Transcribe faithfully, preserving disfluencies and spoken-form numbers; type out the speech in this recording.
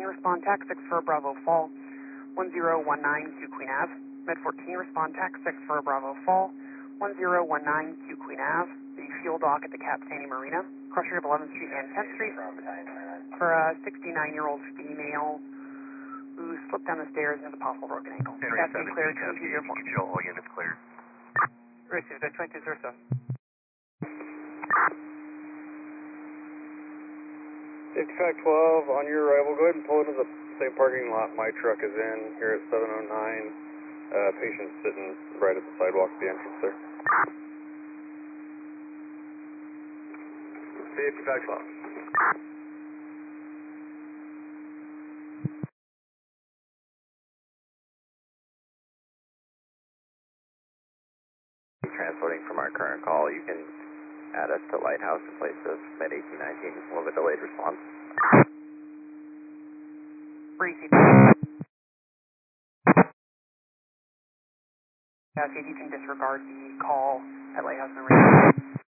fourteen, respond tax six for Bravo Fall, one zero one nine Q Queen Ave. Med fourteen, respond tax six for Bravo Fall, one zero one nine Q Queen Ave. The fuel dock at the Cap Sandy Marina, cross street of eleventh Street and tenth Street, for a sixty-nine-year-old female who slipped down the stairs and has a possible broken ankle. That's been cleared to two zero four. All units clear. Received, that's twenty-two zero seven. fifty-five twelve, on your arrival, go ahead and pull into the same parking lot my truck is in here at seven oh nine. Uh, patient sitting right at the sidewalk at the entrance there. fifty-five twelve. Transporting from our current call, you can add us to Lighthouse in place of Med eighteen nineteen, a little bit delayed response. Received. Yeah, see if you can disregard the call at Lighthouse Marina.